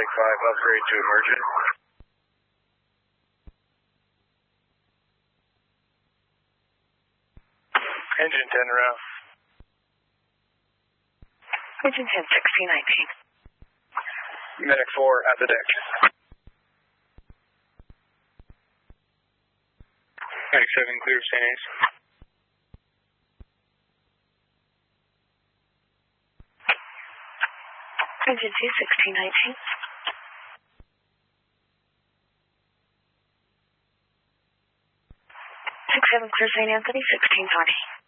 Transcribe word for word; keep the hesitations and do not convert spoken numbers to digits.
Medic five, upgrade to emergent. Engine ten around. Engine ten, sixteen nineteen. Medic four, at the deck. Medic seven, clear of Saint A's. Engine two, sixteen nineteen. Six seven, clear Saint Anthony, sixteen twenty.